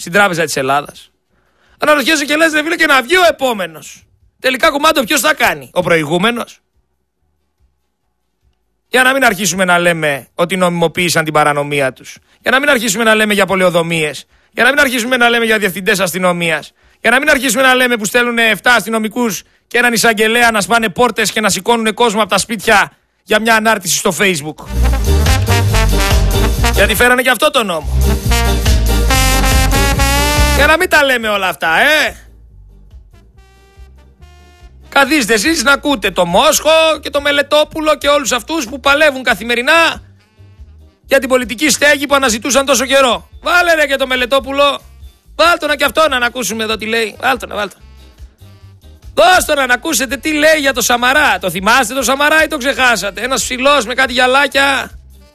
στην Τράπεζα της Ελλάδας. Αναρωτιέσαι και λες, ρε φίλε, και να βγει ο επόμενος. Τελικά κουμάντο ποιος θα κάνει, ο προηγούμενος? Για να μην αρχίσουμε να λέμε ότι νομιμοποίησαν την παρανομία τους. Για να μην αρχίσουμε να λέμε για πολεοδομίες. Για να μην αρχίσουμε να λέμε για διευθυντές αστυνομίας. Για να μην αρχίσουμε να λέμε που στέλνουν 7 αστυνομικούς και έναν εισαγγελέα να σπάνε πόρτες και να σηκώνουν κόσμο από τα σπίτια για μια ανάρτηση στο Facebook. Γιατί φέρανε και αυτό το νόμο. Για να μην τα λέμε όλα αυτά, Καθίστε εσείς να ακούτε το Μόσχο και το Μελετόπουλο και όλους αυτούς που παλεύουν καθημερινά για την πολιτική στέγη που αναζητούσαν τόσο καιρό. Βάλε ρε και το Μελετόπουλο. Βάλτονα και αυτό να ακούσουμε εδώ τι λέει. Βάλτονα. Δώστονα να ακούσετε τι λέει για το Σαμαρά. Το θυμάστε το Σαμαρά ή το ξεχάσατε? Ένας ψηλός με κάτι γυαλάκια.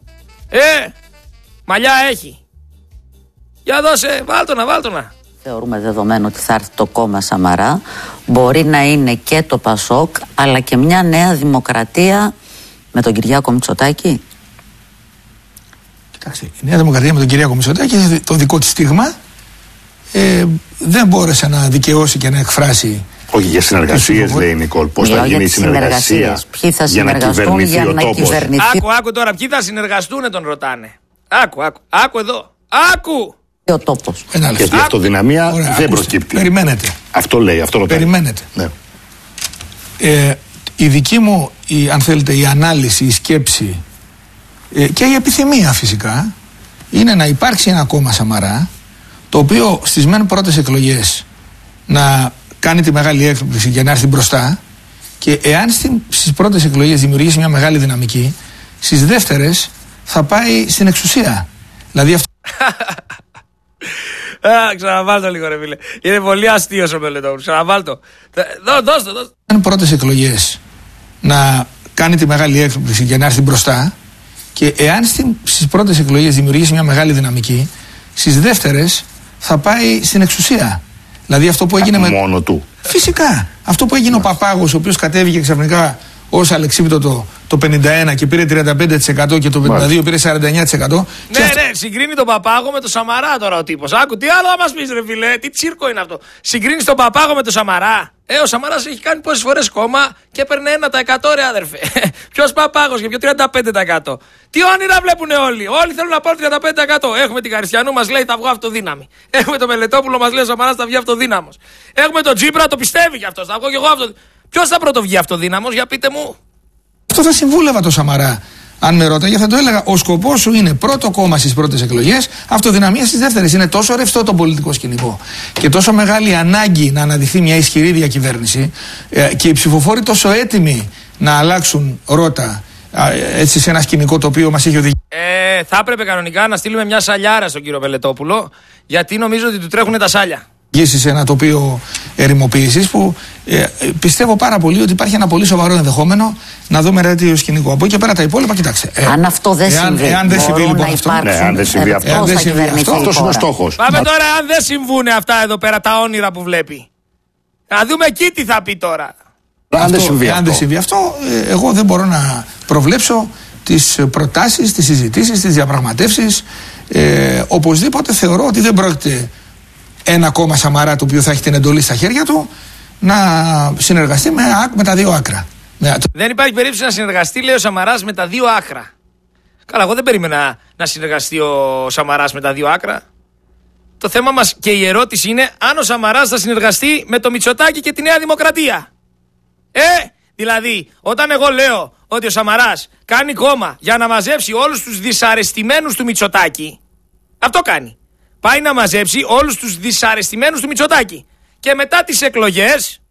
Μαλλιά έχει. Για δώσε, βάλτονα. Θεωρούμε δεδομένο ότι θα έρθει το κόμμα Σαμαρά. Μπορεί να είναι και το Πασόκ, αλλά και μια νέα δημοκρατία με τον Κυριάκο Μητσοτάκη. Κοιτάξτε, η Νέα Δημοκρατία με τον Κυριάκο Μητσοτάκη έχει το δικό της στίγμα. Δεν μπόρεσε να δικαιώσει και να εκφράσει. Όχι για συνεργασίες, λέει η Νικόλ. Πώς θα γίνει η συνεργασία? Ποιοι θα συνεργαστούν για να κυβερνηθεί? Άκου τώρα, ποιοι θα συνεργαστούν, τον ρωτάνε. Άκου εδώ. Άκου! Ο τόπος. Γιατί η αυτοδυναμία δεν προκύπτει. Περιμένετε. Αυτό λέει, αυτό ρωτάει. Περιμένετε. Ναι. Η δική μου, αν θέλετε, η ανάλυση, η σκέψη και η επιθυμία φυσικά είναι να υπάρξει ένα κόμμα Σαμαρά, το οποίο στις μεν πρώτες εκλογές να κάνει τη μεγάλη έκπληξη για να έρθει μπροστά, και εάν στις πρώτες εκλογές δημιουργήσει μια μεγάλη δυναμική, στις δεύτερες θα πάει στην εξουσία. Δηλαδή αυτό. Ξαναβάλτο λίγο, ρε φίλε. Είναι πολύ αστείος ο Μελετόπουλος. Ξαναβάλτο. Δώστε. Αν πρώτες εκλογές να κάνει τη μεγάλη έκπληξη για να έρθει μπροστά, και εάν στις πρώτες εκλογές δημιουργήσει μια μεγάλη δυναμική, στις δεύτερες θα πάει στην εξουσία. Δηλαδή αυτό που έγινε μόνο του. Φυσικά. Αυτό που έγινε ο Παπάγος, ο οποίος κατέβηκε ξαφνικά ως αλεξίπτωτο το 51 και πήρε 35% και το 52 πήρε 49%. Ναι, συγκρίνει τον Παπάγο με τον Σαμαρά τώρα ο τύπος. Άκου, τι άλλο θα μας πεις, ρε φίλε, τι τσίρκο είναι αυτό? Συγκρίνεις τον Παπάγο με τον Σαμαρά? Ο Σαμαράς έχει κάνει πόσες φορές κόμμα και έπαιρνε 1% ρε αδερφέ. Ποιος Παπάγος και ποιο 35%? Τι όνειρα βλέπουνε όλοι? Όλοι θέλουν να πάρουν 35%. Έχουμε την Καριστιανού, μας λέει θα βγω αυτοδύναμη. Έχουμε τον Μελετόπουλο, μας λέει ο Σαμαράς θα βγει αυτοδύναμος. Έχουμε τον Τζίπρα, το πιστεύει κι αυτός. Θα βγω κι εγώ αυτοδύναμος. Ποιος θα πρωτοβγεί αυτοδύναμος, για πείτε μου? Αυτό θα συμβούλευα το Σαμαρά. Αν με ρώταγε, θα το έλεγα: ο σκοπός σου είναι πρώτο κόμμα στις πρώτες εκλογές, αυτοδυναμία στις δεύτερες. Είναι τόσο ρευστό το πολιτικό σκηνικό και τόσο μεγάλη ανάγκη να αναδειχθεί μια ισχυρή διακυβέρνηση, και οι ψηφοφόροι τόσο έτοιμοι να αλλάξουν ρότα, έτσι, σε ένα σκηνικό το οποίο μας έχει οδηγήσει. Θα έπρεπε κανονικά να στείλουμε μια σαλιάρα στον κύριο Μελετόπουλο, γιατί νομίζω ότι του τρέχουν τα σάλια. Σε ένα τοπίο ερημοποίησης που πιστεύω πάρα πολύ ότι υπάρχει ένα πολύ σοβαρό ενδεχόμενο να δούμε τέτοιο σκηνικό. Από εκεί και πέρα τα υπόλοιπα, κοιτάξτε. Αν αυτό δεν συμβεί, εάν δεν συμβεί λοιπόν αυτό. Αν δεν συμβεί αυτό, αυτός είναι ο στόχος. Πάμε τώρα, αν δεν συμβούν αυτά εδώ πέρα τα όνειρα που βλέπει. Να δούμε εκεί τι θα πει τώρα. Αν δεν συμβεί αυτό, εγώ δεν μπορώ να προβλέψω τις προτάσεις, τις συζητήσεις, τις διαπραγματεύσεις. Οπωσδήποτε θεωρώ ότι δεν πρόκειται ένα κόμμα Σαμαρά, το οποίο θα έχει την εντολή στα χέρια του, να συνεργαστεί με τα δύο άκρα. Δεν υπάρχει περίπτωση να συνεργαστεί, λέει ο Σαμαράς, με τα δύο άκρα. Καλά, εγώ δεν περίμενα να συνεργαστεί ο Σαμαράς με τα δύο άκρα. Το θέμα μας και η ερώτηση είναι αν ο Σαμαράς θα συνεργαστεί με το Μητσοτάκη και τη Νέα Δημοκρατία. Δηλαδή, όταν εγώ λέω ότι ο Σαμαράς κάνει κόμμα για να μαζέψει όλους τους δυσαρεστημένους του Μητσοτάκη, αυτό κάνει. Πάει να μαζέψει όλους τους δυσαρεστημένους του Μητσοτάκη. Και μετά τις εκλογές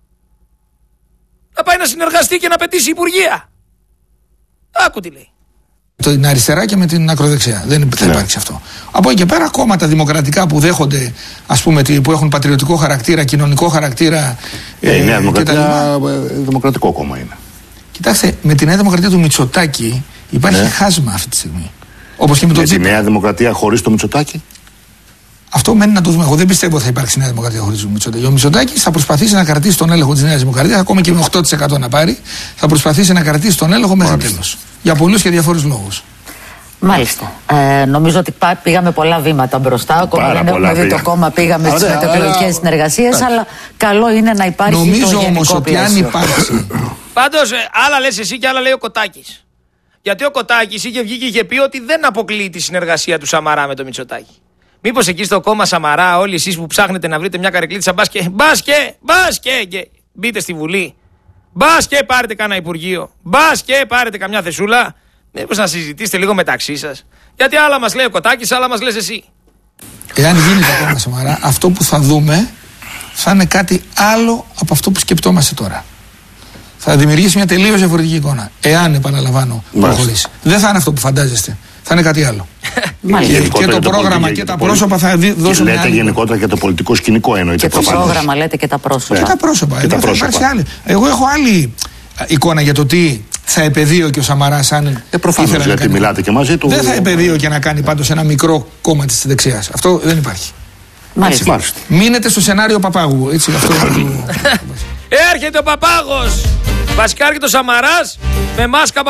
να πάει να συνεργαστεί και να πετύσει υπουργεία. Άκου τι λέει. Την αριστερά και με την ακροδεξιά. Δεν υπάρχει αυτό. Από εκεί και πέρα κόμματα δημοκρατικά που δέχονται, ας πούμε, που έχουν πατριωτικό χαρακτήρα, κοινωνικό χαρακτήρα. Η Νέα Δημοκρατία δημοκρατικό κόμμα είναι. Κοιτάξτε, με τη Νέα Δημοκρατία του Μητσοτάκη υπάρχει χάσμα αυτή τη στιγμή. Όπως και με τον Τζίπρα. Η Νέα Δημοκρατία χωρίς το Μητσοτάκη. Αυτό μένει να το δούμε. Εγώ δεν πιστεύω ότι θα υπάρξει Νέα Δημοκρατία χωρίς τον Μητσοτάκη. Ο Μητσοτάκης θα προσπαθήσει να κρατήσει τον έλεγχο της Νέας Δημοκρατίας, ακόμα και με 8% να πάρει, θα προσπαθήσει να κρατήσει τον έλεγχο μέχρι τέλος. Για πολλούς και διαφόρους λόγους. Μάλιστα. Νομίζω ότι πήγαμε πολλά βήματα μπροστά. Ακόμα δεν έχουμε δει το κόμμα, πήγαμε στις μετεκλογικές συνεργασίες, αλλά καλό είναι να υπάρχει το γενικό πλαίσιο. Νομίζω όμως ότι αν υπάρξει. Πάντως, άλλα λες εσύ και άλλα λέει ο Κωτάκης. Γιατί ο Κωτάκης είχε βγει και είχε πει ότι δεν αποκλείει τη συνεργασία του Σαμαρά με το Μητσοτάκη. Μήπως εκεί στο κόμμα Σαμαρά, όλοι εσείς που ψάχνετε να βρείτε μια καρεκλίτσα, μπας και μπείτε στη Βουλή, μπας και πάρετε κανένα υπουργείο, μπας και πάρετε καμιά θεσούλα, μήπως να συζητήσετε λίγο μεταξύ σας. Γιατί άλλα μας λέει ο Κωτάκης, άλλα μας λες εσύ. Εάν γίνει το κόμμα Σαμαρά, αυτό που θα δούμε θα είναι κάτι άλλο από αυτό που σκεπτόμαστε τώρα. Θα δημιουργήσει μια τελείως διαφορετική εικόνα. Εάν, επαναλαμβάνω, προχωρήσει. Δεν θα είναι αυτό που φαντάζεστε. Θα είναι κάτι άλλο. Και το πρόγραμμα και τα πρόσωπα θα δώσουν. Λέτε γενικότερα και το πολιτικό σκηνικό εννοείται. Και το πρόγραμμα λέτε και τα πρόσωπα. Και τα πρόσωπα. Εγώ έχω άλλη εικόνα για το τι θα επεδίω και ο Σαμαράς αν. Προφανώς, γιατί μιλάτε και μαζί του. Δεν θα επεδίω και να κάνει πάντως ένα μικρό κόμμα της δεξιάς. Αυτό δεν υπάρχει. Μάλιστα. Μείνετε στο σενάριο Παπάγου. Έτσι, αυτό έρχεται ο Παπάγος. Βασικά έρχεται ο Σαμαράς με μάσκα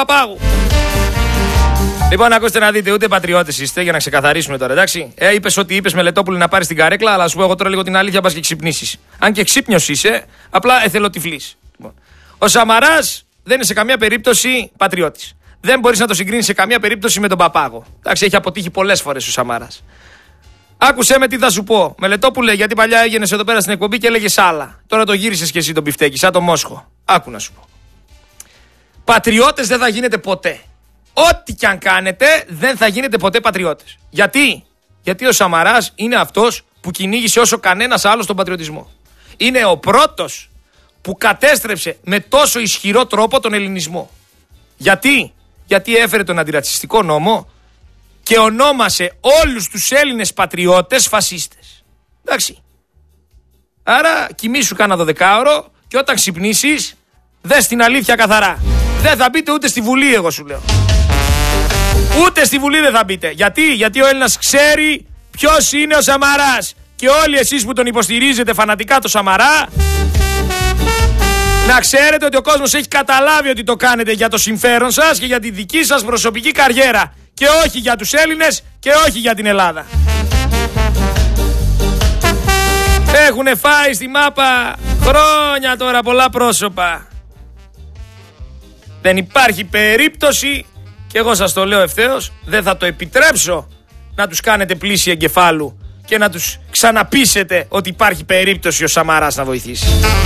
Παπάγου. Λοιπόν, ακούστε να δείτε, ούτε πατριώτες είστε, για να ξεκαθαρίσουμε τώρα, εντάξει. Είπες ότι είπες Μελετόπουλη να πάρεις την καρέκλα, αλλά σου πω εγώ τώρα λίγο την αλήθεια, πας και ξυπνήσεις. Αν και ξύπνιος είσαι, απλά εθελοτυφλής. Ο Σαμαράς δεν είναι σε καμία περίπτωση πατριώτης. Δεν μπορείς να το συγκρίνεις σε καμία περίπτωση με τον Παπάγο. Εντάξει, έχει αποτύχει πολλές φορές ο Σαμαράς. Άκουσέ με τι θα σου πω. Μελετόπουλε, γιατί παλιά έγινες εδώ πέρα στην εκπομπή και έλεγες άλλα. Τώρα το γύρισες και εσύ τον πιφτέκι, σαν το Μόσχο. Άκου να σου πω. Πατριώτες δεν θα γίνετε ποτέ. Ό,τι κι αν κάνετε, δεν θα γίνετε ποτέ πατριώτες. Γιατί? Γιατί ο Σαμαράς είναι αυτός που κυνήγησε όσο κανένας άλλος τον πατριωτισμό. Είναι ο πρώτος που κατέστρεψε με τόσο ισχυρό τρόπο τον ελληνισμό. Γιατί? Γιατί έφερε τον αντιρατσιστικό νόμο και ονόμασε όλους τους Έλληνες πατριώτες φασίστες. Εντάξει. Άρα κοιμήσου κάνα 12ωρο και όταν ξυπνήσεις, δες την αλήθεια καθαρά. Δεν θα μπείτε ούτε στη Βουλή, εγώ σου λέω. Ούτε στη Βουλή δεν θα μπείτε. Γιατί ο Έλληνας ξέρει ποιος είναι ο Σαμαράς. Και όλοι εσείς που τον υποστηρίζετε φανατικά το Σαμαρά, να ξέρετε ότι ο κόσμος έχει καταλάβει ότι το κάνετε για το συμφέρον σας και για τη δική σας προσωπική καριέρα. Και όχι για τους Έλληνες και όχι για την Ελλάδα. Έχουνε φάει στη μάπα χρόνια τώρα πολλά πρόσωπα. Δεν υπάρχει περίπτωση, και εγώ σας το λέω ευθέως, δεν θα το επιτρέψω να τους κάνετε πλήση εγκεφάλου και να τους ξαναπείσετε ότι υπάρχει περίπτωση ο Σαμαράς να βοηθήσει.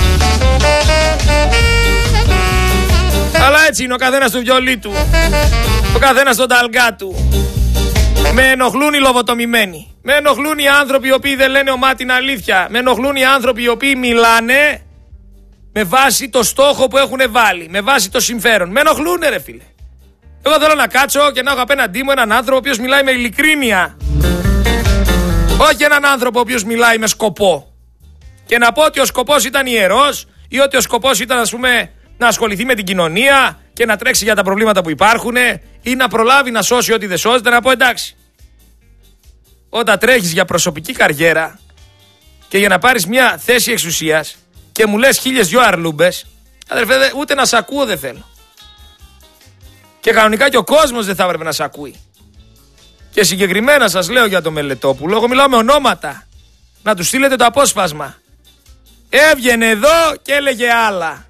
Αλλά έτσι είναι ο καθένας του βιολί του, ο καθένας τον ταλγκά του. Με ενοχλούν οι λοβοτομημένοι. Με ενοχλούν οι άνθρωποι οι οποίοι δεν λένε ομά την αλήθεια. Με ενοχλούν οι άνθρωποι οι οποίοι μιλάνε με βάση το στόχο που έχουν βάλει, με βάση το συμφέρον. Με ενοχλούνε, ρε φίλε. Εγώ θέλω να κάτσω και να έχω απέναντί μου έναν άνθρωπο ο οποίος μιλάει με ειλικρίνεια. Όχι έναν άνθρωπο ο οποίος μιλάει με σκοπό. Και να πω ότι ο σκοπός ήταν ιερός ή ότι ο σκοπός ήταν, ας πούμε, να ασχοληθεί με την κοινωνία και να τρέξει για τα προβλήματα που υπάρχουν ή να προλάβει να σώσει ό,τι δεν σώζεται, να πω εντάξει. Όταν τρέχεις για προσωπική καριέρα και για να πάρεις μια θέση εξουσίας και μου λες 1002 αρλούμπες, αδερφέ, ούτε να σ' ακούω δεν θέλω. Και κανονικά και ο κόσμος δεν θα έπρεπε να σ' ακούει. Και συγκεκριμένα σας λέω για το Μελετόπουλο, εγώ μιλάω με ονόματα. Να του στείλετε το απόσπασμα. Έβγαινε εδώ και έλεγε άλλα.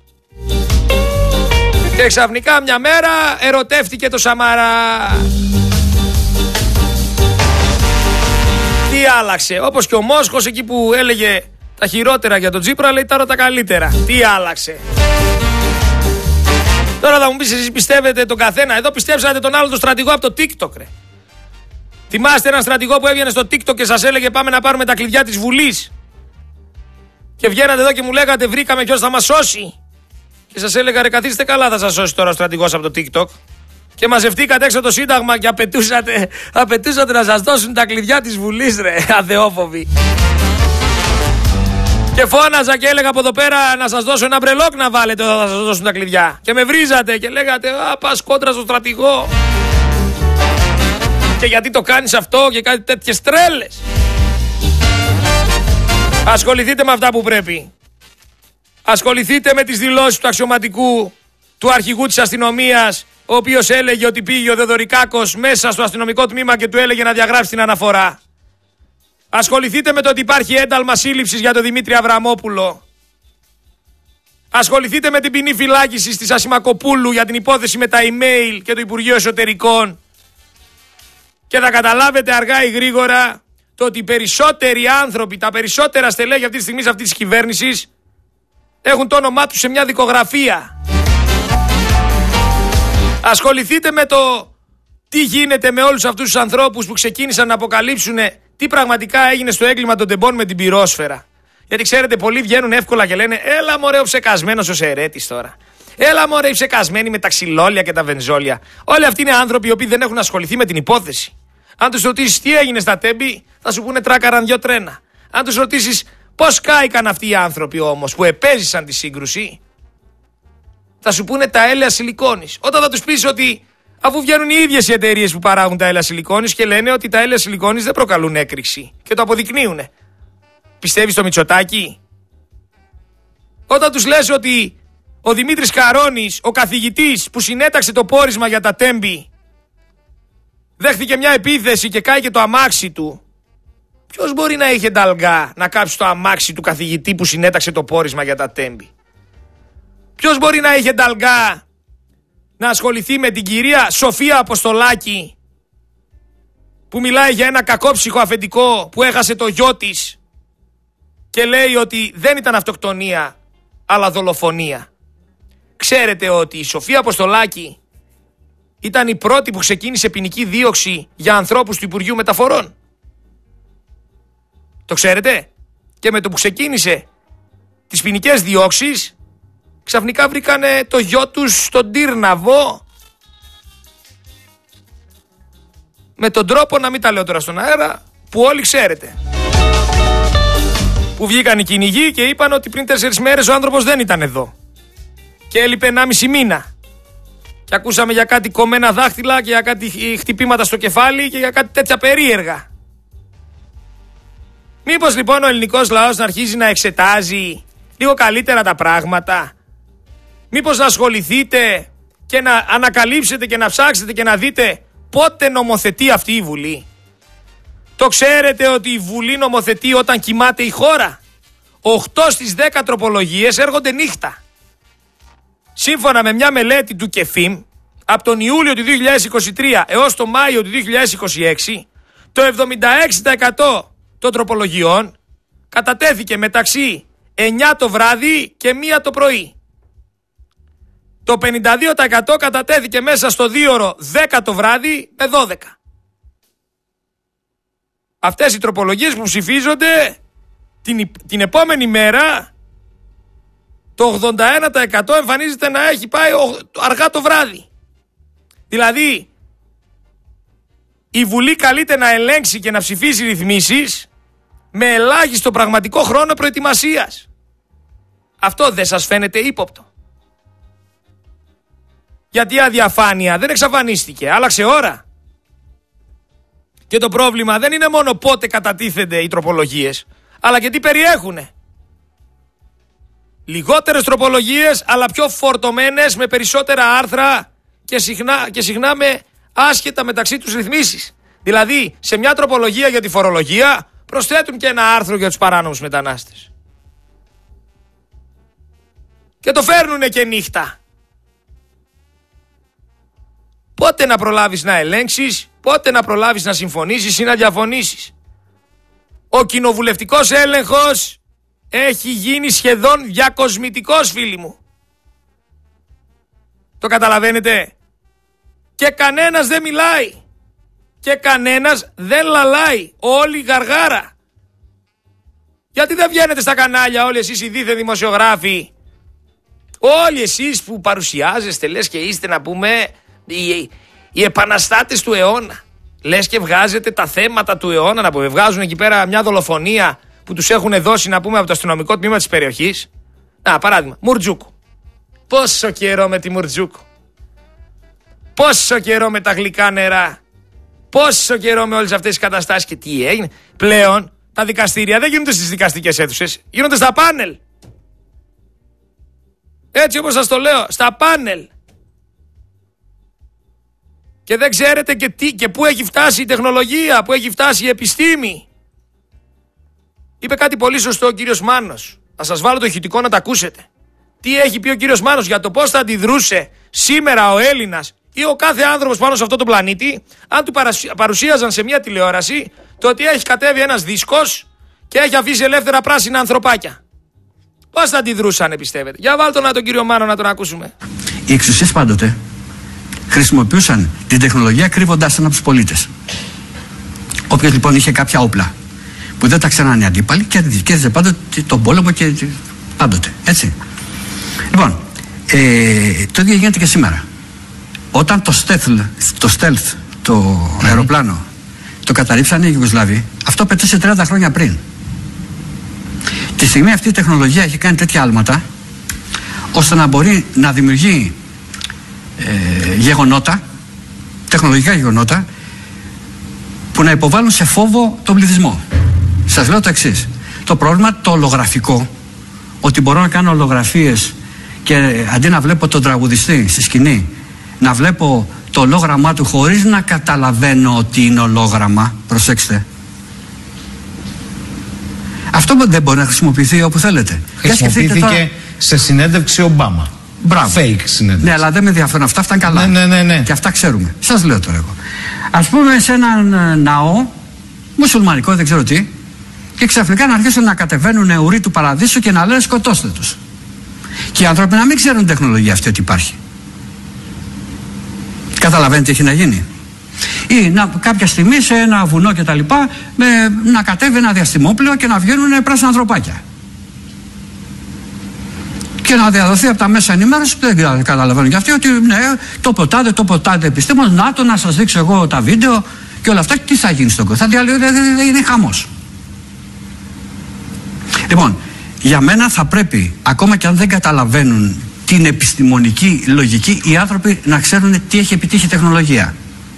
Και ξαφνικά μια μέρα ερωτεύτηκε το Σαμαρά. Τι άλλαξε? Όπως και ο Μόσχος εκεί που έλεγε τα χειρότερα για τον Τσίπρα, λέει τώρα τα καλύτερα. Τι άλλαξε? Τώρα θα μου πεις, εσείς πιστεύετε τον καθένα? Εδώ πιστέψατε τον άλλο τον στρατηγό από το TikTok, ρε. Θυμάστε έναν στρατηγό που έβγαινε στο TikTok και σας έλεγε πάμε να πάρουμε τα κλειδιά της Βουλής? Και βγαίνατε εδώ και μου λέγατε βρήκαμε ποιος θα μας σώσει. Και σας έλεγα ρε καθίστε καλά, θα σας σώσει τώρα ο στρατηγός από το TikTok. Και μαζευτήκατε έξω το Σύνταγμα και απαιτούσατε να σας δώσουν τα κλειδιά της Βουλής, ρε, αθεόφοβοι. Και φώναζα και έλεγα από εδώ πέρα να σας δώσω ένα μπρελόκ να βάλετε όταν θα σας δώσουν τα κλειδιά. Και με βρίζατε και λέγατε πας κόντρα στο στρατηγό. Και γιατί το κάνεις αυτό και κάτι τέτοιες τρέλες? Ασχοληθείτε με αυτά που πρέπει. Ασχοληθείτε με τις δηλώσεις του αξιωματικού, του αρχηγού της αστυνομίας ο οποίος έλεγε ότι πήγε ο Θεοδωρικάκος μέσα στο αστυνομικό τμήμα και του έλεγε να διαγράψει την αναφορά. Ασχοληθείτε με το ότι υπάρχει ένταλμα σύλληψης για τον Δημήτρη Αβραμόπουλο. Ασχοληθείτε με την ποινή φυλάκισης της Ασημακοπούλου για την υπόθεση με τα email και το Υπουργείο Εσωτερικών. Και θα καταλάβετε αργά ή γρήγορα το ότι οι περισσότεροι άνθρωποι, τα περισσότερα στελέχη αυτή τη στιγμή σε αυτή τη κυβέρνηση έχουν το όνομά τους σε μια δικογραφία. Ασχοληθείτε με το τι γίνεται με όλους αυτούς τους ανθρώπους που ξεκίνησαν να αποκαλύψουν τι πραγματικά έγινε στο έγκλημα των τεμπών με την πυρόσφαιρα. Γιατί ξέρετε, πολλοί βγαίνουν εύκολα και λένε έλα μωρέ ο ψεκασμένος ο Σερέτης τώρα. Έλα μωρέ οι ψεκασμένοι με τα ξυλόλια και τα βενζόλια. Όλοι αυτοί είναι άνθρωποι οι οποίοι δεν έχουν ασχοληθεί με την υπόθεση. Αν τους ρωτήσεις τι έγινε στα Τέμπη, θα σου πούνε τράκαραν 2 τρένα. Αν τους ρωτήσεις πώς κάηκαν αυτοί οι άνθρωποι όμως που επέζησαν τη σύγκρουση, θα σου πούνε τα έλαια σιλικόνης. Όταν θα τους πεις ότι αφού βγαίνουν οι ίδιες οι εταιρείες που παράγουν τα έλαια σιλικόνης και λένε ότι τα έλαια σιλικόνης δεν προκαλούν έκρηξη και το αποδεικνύουν. Πιστεύεις στο Μητσοτάκη? Όταν τους λες ότι ο Δημήτρης Καρώνης, ο καθηγητής που συνέταξε το πόρισμα για τα Τέμπη, δέχτηκε μια επίθεση και κάηκε το αμάξι του, ποιος μπορεί να είχε νταλγκά να κάψει το αμάξι του καθηγητή που συνέταξε το πόρισμα για τα Τέμπη? Ποιος μπορεί να είχε νταλγκά να ασχοληθεί με την κυρία Σοφία Αποστολάκη που μιλάει για ένα κακόψυχο αφεντικό που έχασε το γιο της και λέει ότι δεν ήταν αυτοκτονία αλλά δολοφονία? Ξέρετε ότι η Σοφία Αποστολάκη ήταν η πρώτη που ξεκίνησε ποινική δίωξη για ανθρώπους του Υπουργείου Μεταφορών? Το ξέρετε? Και με το που ξεκίνησε τις ποινικές διώξεις, ξαφνικά βρήκανε το γιο τους στον Τύρναβο με τον τρόπο, να μην τα λέω τώρα στον αέρα, που όλοι ξέρετε. Που βγήκαν οι κυνηγοί και είπαν ότι πριν 4 μέρες ο άνθρωπος δεν ήταν εδώ και έλειπε 1,5 μήνα. Και ακούσαμε για κάτι κομμένα δάχτυλα και για κάτι χτυπήματα στο κεφάλι και για κάτι τέτοια περίεργα. Μήπως λοιπόν ο ελληνικός λαός να αρχίζει να εξετάζει λίγο καλύτερα τα πράγματα? Μήπως να ασχοληθείτε και να ανακαλύψετε και να ψάξετε και να δείτε πότε νομοθετεί αυτή η Βουλή? Το ξέρετε ότι η Βουλή νομοθετεί όταν κοιμάται η χώρα? 8 στις 10 τροπολογίες έρχονται νύχτα. Σύμφωνα με μια μελέτη του ΚΕΦΙΜ, από τον Ιούλιο του 2023 έως τον Μάιο του 2026, το 76% των τροπολογιών κατατέθηκε μεταξύ 9 το βράδυ και 1 το πρωί. Το 52% κατατέθηκε μέσα στο 2ωρο 10 το βράδυ με 12. Αυτές οι τροπολογίες που ψηφίζονται την επόμενη μέρα, το 81% εμφανίζεται να έχει πάει αργά το βράδυ. Δηλαδή, η Βουλή καλείται να ελέγξει και να ψηφίσει ρυθμίσεις με ελάχιστο πραγματικό χρόνο προετοιμασίας. Αυτό δεν σας φαίνεται ύποπτο? Γιατί η αδιαφάνεια δεν εξαφανίστηκε, άλλαξε ώρα. Και το πρόβλημα δεν είναι μόνο πότε κατατίθενται οι τροπολογίες, αλλά και τι περιέχουνε. Λιγότερες τροπολογίες, αλλά πιο φορτωμένες με περισσότερα άρθρα και συχνά με άσχετα μεταξύ τους ρυθμίσεις. Δηλαδή, σε μια τροπολογία για τη φορολογία προσθέτουν και ένα άρθρο για τους παράνομους μετανάστες. Και το φέρνουνε και νύχτα. Πότε να προλάβεις να ελέγξεις, πότε να προλάβεις να συμφωνήσεις ή να διαφωνήσεις? Ο κοινοβουλευτικός έλεγχος έχει γίνει σχεδόν διακοσμητικός, φίλοι μου. Το καταλαβαίνετε? Και κανένας δεν μιλάει. Και κανένας δεν λαλάει. Όλοι γαργάρα. Γιατί δεν βγαίνετε στα κανάλια όλοι εσείς οι δίθεν δημοσιογράφοι? Όλοι εσείς που παρουσιάζεστε, λες και είστε, να πούμε, οι επαναστάτες του αιώνα. Λες και βγάζετε τα θέματα του αιώνα, να πούμε. Βγάζουν εκεί πέρα μια δολοφονία που τους έχουν δώσει, να πούμε, από το αστυνομικό τμήμα της περιοχής. Παράδειγμα, Μουρτζούκου. Πόσο καιρό με τη Μουρτζούκου. Πόσο καιρό με τα γλυκά νερά. Πόσο καιρό με όλες αυτές τις καταστάσεις. Και τι έγινε? Πλέον τα δικαστήρια δεν γίνονται στις δικαστικές αίθουσες, γίνονται στα πάνελ. Έτσι όπως σας το λέω, στα πάνελ. Και δεν ξέρετε και πού έχει φτάσει η τεχνολογία, πού έχει φτάσει η επιστήμη. Είπε κάτι πολύ σωστό ο κύριος Μάνος. Θα σας βάλω το ηχητικό να τα ακούσετε. Τι έχει πει ο κύριος Μάνος για το πώς θα αντιδρούσε σήμερα ο Έλληνας ή ο κάθε άνθρωπος πάνω σε αυτό το πλανήτη, αν του παρουσίαζαν σε μια τηλεόραση το ότι έχει κατέβει ένας δίσκος και έχει αφήσει ελεύθερα πράσινα ανθρωπάκια. Πώς θα αντιδρούσαν, πιστεύετε? Για βάλτε τον κύριο Μάνο να τον ακούσουμε. Οι εξουσίες πάντοτε χρησιμοποιούσαν την τεχνολογία κρύβοντας την από τους πολίτες. Όποιος λοιπόν είχε κάποια όπλα που δεν τα ξέραν οι αντίπαλοι και κέρδιζε πάντοτε τον πόλεμο και πάντοτε. Έτσι. Λοιπόν, το ίδιο γίνεται και σήμερα. Όταν το stealth, το αεροπλάνο, το καταρρίψανε οι Ιουγκοσλάβοι, αυτό πετούσε 30 χρόνια πριν. Τη στιγμή αυτή η τεχνολογία έχει κάνει τέτοια άλματα ώστε να μπορεί να δημιουργεί γεγονότα, τεχνολογικά γεγονότα που να υποβάλουν σε φόβο τον πληθυσμό. Σας λέω το εξής. Το πρόβλημα το ολογραφικό, ότι μπορώ να κάνω ολογραφίες και αντί να βλέπω τον τραγουδιστή στη σκηνή, να βλέπω το ολόγραμμά του χωρίς να καταλαβαίνω ότι είναι ολόγραμμα. Προσέξτε. Αυτό δεν μπορεί να χρησιμοποιηθεί όπου θέλετε. Χρησιμοποιήθηκε σε συνέντευξη Ομπάμα. Μπράβο. Fake συνέντευξη. Ναι, αλλά δεν με ενδιαφέρουν. Αυτά φτάνουν καλά. Ναι. Και αυτά ξέρουμε. Σας λέω τώρα εγώ. Ας πούμε σε έναν ναό, μουσουλμανικό, δεν ξέρω τι, και ξαφνικά να αρχίσουν να κατεβαίνουν ουροί του παραδείσου και να λένε σκοτώστε τους. Και οι άνθρωποι να μην ξέρουν τεχνολογία αυτή ότι υπάρχει. Καταλαβαίνετε τι έχει να γίνει? Ή κάποια στιγμή σε ένα βουνό και τα λοιπά να κατέβει ένα διαστημόπλαιο και να βγαίνουν πράσινα ανθρωπάκια. Και να διαδοθεί από τα μέσα ενημέρωση που δεν καταλαβαίνουν και αυτοί ότι ναι, το ποτάδε επιστήμονες, να σας δείξω εγώ τα βίντεο και όλα αυτά. Τι θα γίνει στον κόσμο? Θα είναι χαμός. Λοιπόν, για μένα θα πρέπει, ακόμα και αν δεν καταλαβαίνουν την επιστημονική λογική, οι άνθρωποι να ξέρουν τι έχει επιτύχει η τεχνολογία.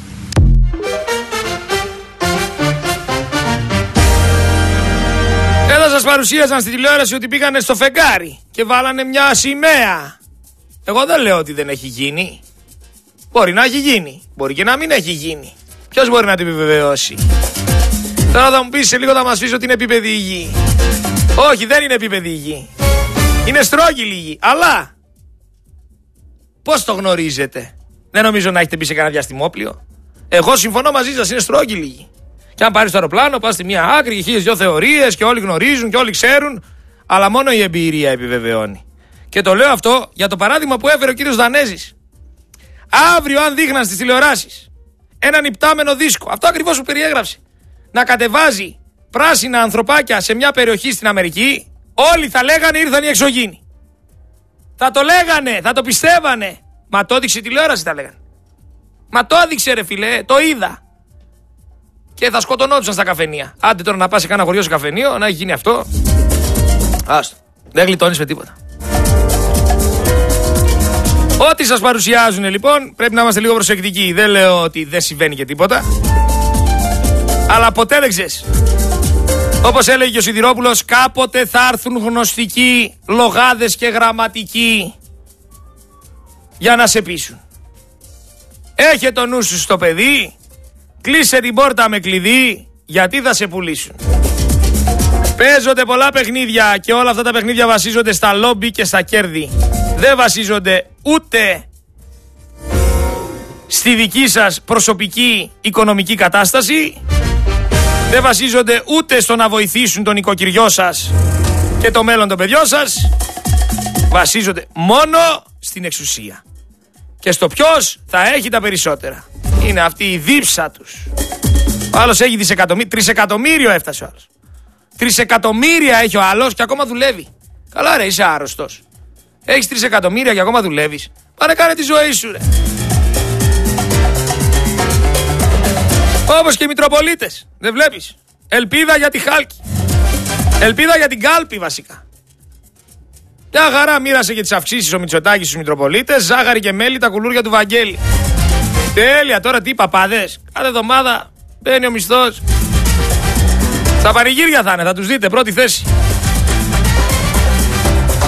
Εδώ σας παρουσίαζαν στη τηλεόραση ότι πήγανε στο φεγγάρι και βάλανε μια σημαία. Εγώ δεν λέω ότι δεν έχει γίνει. Μπορεί να έχει γίνει, μπορεί και να μην έχει γίνει. Ποιος μπορεί να το επιβεβαιώσει? Τώρα θα μου πεις σε λίγο, θα μας πεις ότι είναι επίπεδη η γη. Όχι, δεν είναι επίπεδη η γη. Είναι στρόγγυλη η γη. Αλλά πώς το γνωρίζετε? Δεν νομίζω να έχετε μπει σε κανένα διαστημόπλιο. Εγώ συμφωνώ μαζί σας, είναι στρόγγυλη η γη. Και αν πάρεις το αεροπλάνο, πας στη μία άκρη και 1002 θεωρίες και όλοι γνωρίζουν και όλοι ξέρουν, αλλά μόνο η εμπειρία επιβεβαιώνει. Και το λέω αυτό για το παράδειγμα που έφερε ο κύριος Δανέζης. Αύριο, αν δείχναν στις τηλεοράσεις έναν υπτάμενο δίσκο, αυτό ακριβώς που περιέγραψε, να κατεβάζει πράσινα ανθρωπάκια σε μια περιοχή στην Αμερική, όλοι θα λέγανε ήρθαν οι εξωγήινοι. Θα το λέγανε, θα το πιστεύανε. Μα το έδειξε η τηλεόραση, τα λέγανε. Μα το έδειξε ρε φιλέ, το είδα. Και θα σκοτωνόντουσαν στα καφενεία. Άντε τώρα να πας σε κάνα χωριό σε καφενείο, να έχει γίνει αυτό. Άστο, δεν γλιτώνεις με τίποτα. Ό,τι σας παρουσιάζουν λοιπόν, πρέπει να είμαστε λίγο προσεκτικοί. Δεν λέω ότι δεν συμβαίνει και τίποτα, αλλά ποτέ δεν ξέρεις. Όπως έλεγε και ο Σιδηρόπουλος, κάποτε θα έρθουν γνωστικοί λογάδες και γραμματικοί για να σε πείσουν. Έχε το νου σου στο παιδί, κλείσε την πόρτα με κλειδί, γιατί θα σε πουλήσουν. Παίζονται πολλά παιχνίδια και όλα αυτά τα παιχνίδια βασίζονται στα λόμπι και στα κέρδη. Δεν βασίζονται ούτε στη δική σας προσωπική οικονομική κατάσταση, δεν βασίζονται ούτε στο να βοηθήσουν τον οικοκυριό σας και το μέλλον των παιδιών σας. Βασίζονται μόνο στην εξουσία και στο ποιος θα έχει τα περισσότερα. Είναι αυτή η δίψα τους. Ο άλλος έχει τρισεκατομμύριο έφτασε ο άλλος. 3 εκατομμύρια έχει ο άλλος και ακόμα δουλεύει. Καλά ρε, είσαι άρρωστος? Έχεις 3 εκατομμύρια και ακόμα δουλεύεις? Πάρε κάνε τη ζωή σου ρε. Όπως και οι Μητροπολίτες. Δεν βλέπεις? Ελπίδα για τη Χάλκη. Ελπίδα για την Κάλπη βασικά. Μια χαρά μοίρασε και τις αυξήσεις ο Μητσοτάκης στους Μητροπολίτες. Ζάχαρη και μέλι τα κουλούρια του Βαγγέλη. Τέλεια, τώρα τι παπάδες? Κάθε εβδομάδα μπαίνει ο μισθός. Στα πανηγύρια θα είναι, θα τους δείτε πρώτη θέση.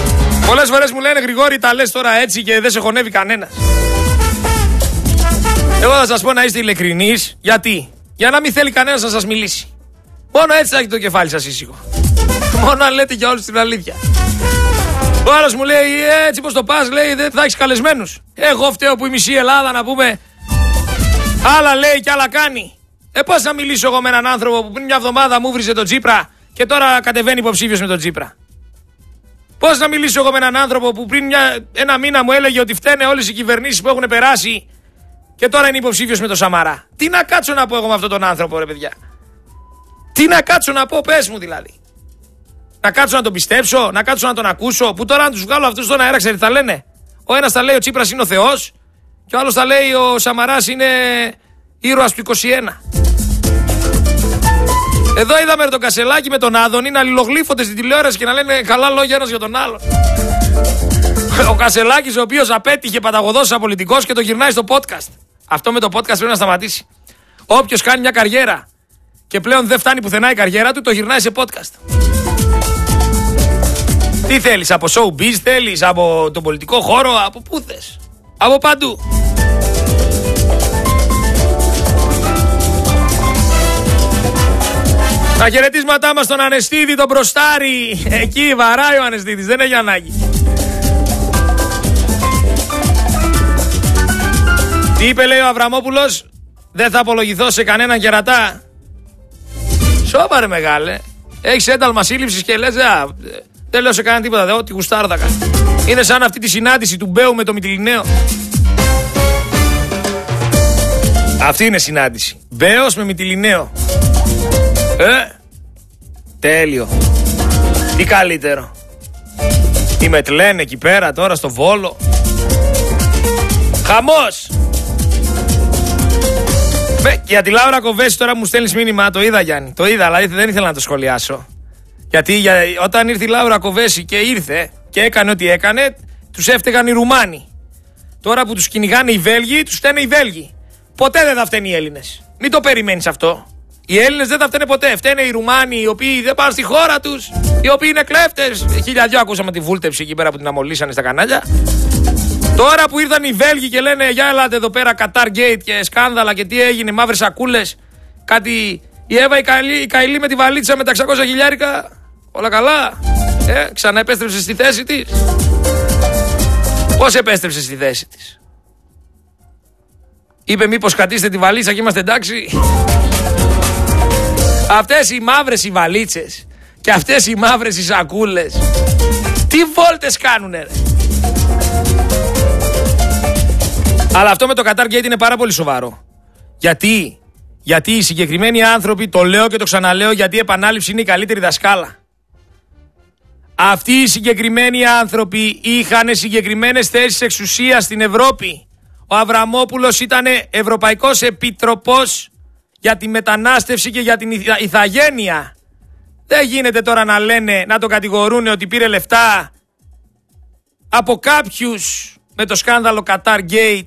Πολλές φορές μου λένε Γρηγόρη, τα λες τώρα έτσι και δεν σε χωνεύει κανένας. Εγώ θα σας πω να είστε ειλικρινείς. Γιατί? Για να μην θέλει κανένας να σας μιλήσει. Μόνο έτσι θα έχετε το κεφάλι σας ήσυχο. Μόνο αν λέτε για όλους την αλήθεια. Ο άλλος μου λέει έτσι πως το πας, λέει δεν θα έχεις καλεσμένους. Εγώ φταίω που η μισή Ελλάδα να πούμε άλλα λέει και άλλα κάνει. Πώς να μιλήσω εγώ με έναν άνθρωπο που πριν μια εβδομάδα μου βρίσκε τον Τσίπρα και τώρα κατεβαίνει υποψήφιος με τον Τσίπρα? Πώς να μιλήσω εγώ με έναν άνθρωπο που πριν ένα μήνα μου έλεγε ότι φταίνε όλες οι κυβερνήσεις που έχουν περάσει και τώρα είναι υποψήφιος με τον Σαμαρά? Τι να κάτσω να πω εγώ με αυτόν τον άνθρωπο, ρε παιδιά? Τι να κάτσω να πω, πες μου δηλαδή? Να κάτσω να τον πιστέψω, να κάτσω να τον ακούσω? Που τώρα αν τους βγάλω αυτούς στον αέρα, ξέρετε τι θα λένε? Ο ένας θα λέει ο Τσίπρας είναι ο Θεός και ο άλλος θα λέει ο Σαμαράς είναι ήρωας του 21. Εδώ είδαμε τον Κασελάκη με τον Άδωνη να αλληλογλύφονται στην τηλεόραση και να λένε καλά λόγια ένας για τον άλλον. Ο Κασελάκης ο οποίος απέτυχε παταγωδός σαν πολιτικός και το γυρνάει στο podcast. Αυτό με το podcast πρέπει να σταματήσει. Όποιος κάνει μια καριέρα και πλέον δεν φτάνει πουθενά η καριέρα του, το γυρνάει σε podcast. Τι θέλεις, από showbiz θέλεις, από τον πολιτικό χώρο, από πού θες? Από παντού. Τα χαιρετίσματά μας στον Ανεστίδη, τον Μπροστάρη. Εκεί βαράει ο Ανεστίδης, δεν έχει ανάγκη. Τι είπε, λέει ο Αβραμόπουλος? Δεν θα απολογηθώ σε κανέναν κερατά. Σώπα ρε μεγάλε. Έχεις ένταλμα σύλληψης και λες δεν λέω σε κανέναν τίποτα, ό,τι γουστάρω θα κάνω. Είναι σαν αυτή τη συνάντηση του Μπέου με το Μυτιληναίο. Αυτή είναι συνάντηση. Μπέος με Μυτιληναίο. Τέλειο. Τι καλύτερο? Η Μετλέν εκεί πέρα τώρα στο Βόλο. Χαμός. Για τη Λάουρα Κοβέση τώρα μου στέλνεις μήνυμα. Το είδα, Γιάννη. Το είδα, αλλά δεν ήθελα να το σχολιάσω. Γιατί όταν ήρθε η Λάουρα Κοβέση και ήρθε και έκανε ό,τι έκανε, τους έφταιγαν οι Ρουμάνοι. Τώρα που τους κυνηγάνε οι Βέλγοι, τους φταίνε οι Βέλγοι. Ποτέ δεν θα φταίνουν οι Έλληνες. Μην το περιμένεις αυτό. Οι Έλληνες δεν θα φταίνε ποτέ. Φταίνε οι Ρουμάνοι, οι οποίοι δεν πάνε στη χώρα τους, οι οποίοι είναι κλέφτες. Χιλιάδιο ακούσαμε τη βούλτεψη εκεί πέρα που την αμολύσανε στα κανάλια. Τώρα που ήρθαν οι Βέλγοι και λένε για ελάτε εδώ πέρα Qatar Gate και σκάνδαλα και τι έγινε, μαύρες σακούλες. Κάτι. Η Εύα η Καηλή με τη βαλίτσα με τα 600 χιλιάρικα. Όλα καλά. Ξανά επέστρεψε στη θέση της. Πώς επέστρεψε στη θέση της? Είπε μήπως κρατήστε τη βαλίτσα και είμαστε εντάξει? Αυτές οι μαύρες οι βαλίτσες και αυτές οι μαύρες οι σακούλες τι βόλτες κάνουνε ρε? Αλλά αυτό με το Qatar Gate είναι πάρα πολύ σοβαρό. Γιατί οι συγκεκριμένοι άνθρωποι, το λέω και το ξαναλέω γιατί η επανάληψη είναι η καλύτερη δασκάλα. Αυτοί οι συγκεκριμένοι άνθρωποι είχαν συγκεκριμένες θέσεις εξουσίας στην Ευρώπη. Ο Αβραμόπουλος ήταν Ευρωπαϊκός Επιτροπός για τη μετανάστευση και για την ηθαγένεια. Δεν γίνεται τώρα να λένε, να τον κατηγορούν ότι πήρε λεφτά από κάποιους με το σκάνδαλο Qatar Gate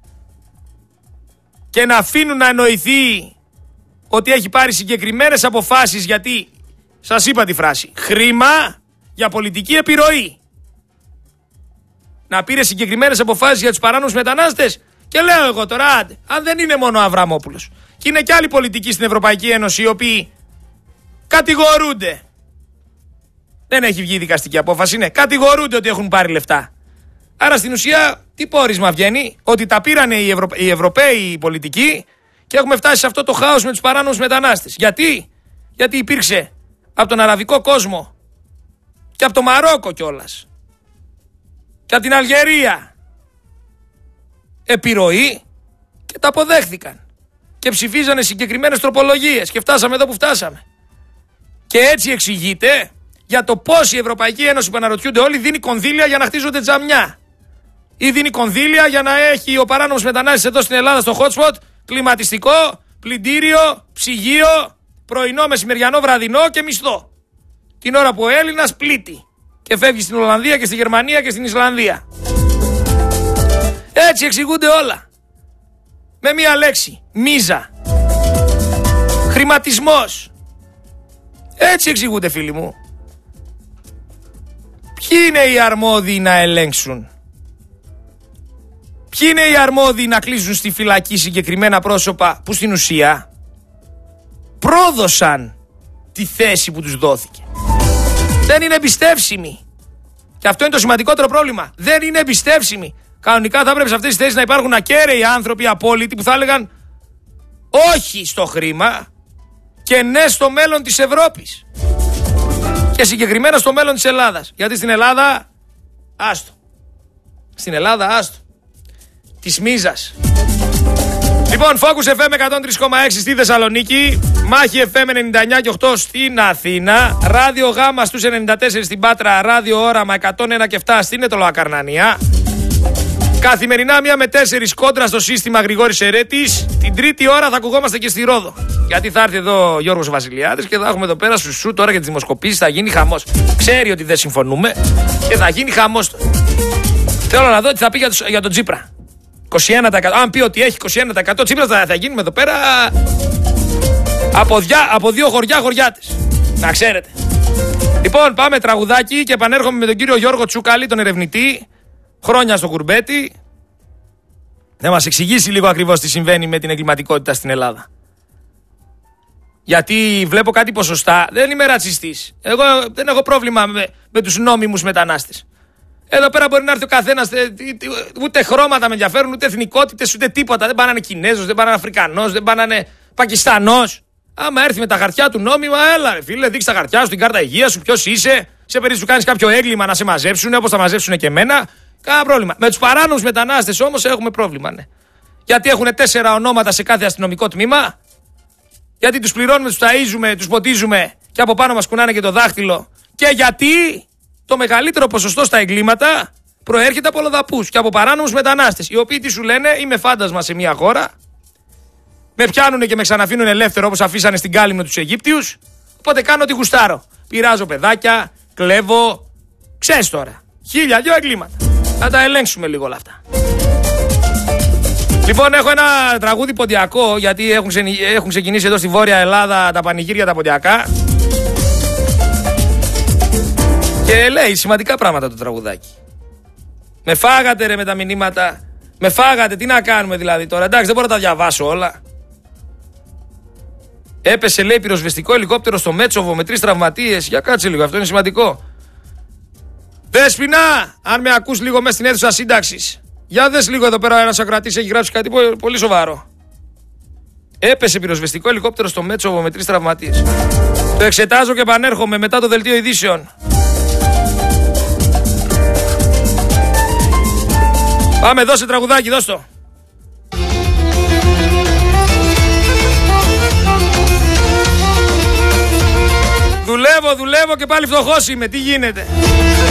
και να αφήνουν να εννοηθεί ότι έχει πάρει συγκεκριμένες αποφάσεις, γιατί σας είπα τη φράση, χρήμα για πολιτική επιρροή. Να πήρε συγκεκριμένες αποφάσεις για τους παράνομους μετανάστες. Και λέω εγώ τώρα, αν δεν είναι μόνο ο Αβραμόπουλος και είναι και άλλοι πολιτικοί στην Ευρωπαϊκή Ένωση οι οποίοι κατηγορούνται, δεν έχει βγει δικαστική απόφαση, ναι, κατηγορούνται ότι έχουν πάρει λεφτά. Άρα στην ουσία τι πόρισμα βγαίνει? Ότι τα πήρανε οι Ευρωπαίοι πολιτικοί και έχουμε φτάσει σε αυτό το χάος με τους παράνομους μετανάστες. Γιατί υπήρξε από τον αραβικό κόσμο και από το Μαρόκο κιόλας και από την Αλγερία επιρροή και τα αποδέχθηκαν και ψηφίζανε συγκεκριμένες τροπολογίες και φτάσαμε εδώ που φτάσαμε. Και έτσι εξηγείται για το πώς η Ευρωπαϊκή Ένωση, που αναρωτιούνται όλοι, δίνει κονδύλια για να χτίζονται τζαμιά ή δίνει κονδύλια για να έχει ο παράνομος μετανάστης εδώ στην Ελλάδα στο hotspot κλιματιστικό, πλυντήριο, ψυγείο, πρωινό, μεσημεριανό, βραδινό και μισθό. Την ώρα που ο Έλληνας πλήττει και φεύγει στην Ολλανδία και στη Γερμανία και στην Ισλανδία. Έτσι εξηγούνται όλα. Με μία λέξη. Μίζα. Χρηματισμός. Έτσι εξηγούνται, φίλοι μου. Ποιοι είναι οι αρμόδιοι να ελέγξουν? Ποιοι είναι οι αρμόδιοι να κλείσουν στη φυλακή συγκεκριμένα πρόσωπα που στην ουσία πρόδωσαν τη θέση που τους δόθηκε? Δεν είναι εμπιστεύσιμοι. Και αυτό είναι το σημαντικότερο πρόβλημα. Δεν είναι εμπιστεύσιμοι. Κανονικά θα έπρεπε σε αυτές τις θέσεις να υπάρχουν ακέραιοι άνθρωποι απόλυτοι που θα έλεγαν όχι στο χρήμα και ναι στο μέλλον της Ευρώπης. Και συγκεκριμένα στο μέλλον της Ελλάδας. Γιατί στην Ελλάδα, άστο. Στην Ελλάδα, άστο. Της μίζας. Λοιπόν, Focus FM 103,6 στη Θεσσαλονίκη, Μάχη FM 99 και 8 στην Αθήνα, Ράδιο Γάμα στους 94 στην Πάτρα, Ράδιο Όραμα 101 και 7 στην Ετωλοακαρνανία. Καθημερινά 1 με 4 κόντρα στο σύστημα Γρηγόρης Ερέτης. Την τρίτη ώρα θα ακουγόμαστε και στη Ρόδο. Γιατί θα έρθει εδώ ο Γιώργος Βασιλιάδης και θα έχουμε εδώ πέρα σου τώρα για τις δημοσκοπήσεις. Θα γίνει χαμός. Ξέρει ότι δεν συμφωνούμε και θα γίνει χαμός. Θέλω να δω τι θα πει για τον Τσίπρα. 21%. Αν πει ότι έχει 21% Τσίπρας θα γίνουμε εδώ πέρα από δύο χωριάτες. Να ξέρετε. Λοιπόν, πάμε τραγουδάκι και επανέρχομαι με τον κύριο Γιώργο Τσούκαλη, τον ερευνητή. Χρόνια στο κουρμπέτι. Να μας εξηγήσει λίγο ακριβώς τι συμβαίνει με την εγκληματικότητα στην Ελλάδα. Γιατί βλέπω κάτι ποσοστά. Δεν είμαι ρατσιστής. Εγώ δεν έχω πρόβλημα με τους νόμιμους μετανάστες. Εδώ πέρα μπορεί να έρθει ο καθένας, ούτε χρώματα με ενδιαφέρουν, ούτε εθνικότητες, ούτε τίποτα. Δεν πάνε να είναι Κινέζος, δεν πάνε να είναι Αφρικανός, δεν πάνε να είναι Πακιστανός. Άμα έρθει με τα χαρτιά του νόμιμα, έλα ρε φίλε, δείξε τα χαρτιά σου, την κάρτα υγείας σου, ποιος είσαι. Σε περίπτωση που κάνεις κάποιο έγκλημα να σε μαζέψουν, όπως θα μαζέψουν και εμένα, κανένα πρόβλημα. Με τους παράνομους μετανάστες όμως έχουμε πρόβλημα, ναι. Γιατί έχουν 4 ονόματα σε κάθε αστυνομικό τμήμα. Γιατί τους πληρώνουμε, τους ταΐζουμε, τους ποτίζουμε και από πάνω μας κουνάνε και το δάχτυλο. Και γιατί το μεγαλύτερο ποσοστό στα εγκλήματα προέρχεται από αλλοδαπούς και από παράνομους μετανάστες. Οι οποίοι τι σου λένε, είμαι φάντασμα σε μια χώρα. Με πιάνουνε και με ξαναφύνουνε ελεύθερο όπως αφήσανε στην Κάλυμνο τους Αιγύπτιους. Οπότε κάνω ό,τι γουστάρω. Πειράζω παιδάκια, κλέβω. Ξέρεις τώρα. 1002 εγκλήματα. Θα τα ελέγξουμε λίγο όλα αυτά. Λοιπόν, έχω ένα τραγούδι ποντιακό, γιατί έχουν ξεκινήσει εδώ στη Βόρεια Ελλάδα τα πανηγύρια τα ποντιακά. Και λέει σημαντικά πράγματα το τραγουδάκι. Με φάγατε ρε με τα μηνύματα. Με φάγατε, τι να κάνουμε δηλαδή τώρα. Εντάξει, δεν μπορώ να τα διαβάσω όλα. Έπεσε, λέει, πυροσβεστικό ελικόπτερο στο Μέτσοβο με 3 τραυματίες. Για κάτσε λίγο, αυτό είναι σημαντικό. Δέσποινα, αν με ακούς λίγο μέσα στην αίθουσα σύνταξης. Για δες λίγο εδώ πέρα, ένας ακροατής έχει γράψει κάτι πολύ σοβαρό. Έπεσε πυροσβεστικό ελικόπτερο στο Μέτσοβο με 3 τραυματίες. Το εξετάζω και επανέρχομαι μετά το δελτίο ειδήσεων. Πάμε, δώσε τραγουδάκι, δώσ' το. Δουλεύω και πάλι φτωχός είμαι. Τι γίνεται?